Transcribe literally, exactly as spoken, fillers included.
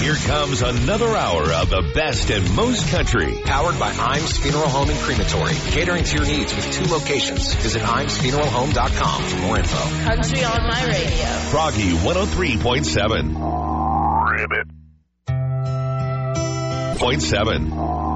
Here comes another hour of the best and most country. Powered by Imes Funeral Home and Crematory. Catering to your needs with two locations. Visit imes funeral home dot com for more info. Country on my radio. Froggy one oh three point seven. Ribbit. Point seven.